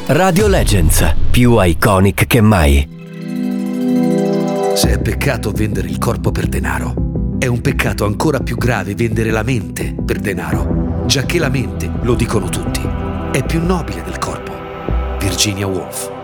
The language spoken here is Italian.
Radio Legends, più iconic che mai. Se è peccato vendere il corpo per denaro, è un peccato ancora più grave vendere la mente per denaro, giacché la mente, lo dicono tutti, è più nobile del corpo. Virginia Woolf.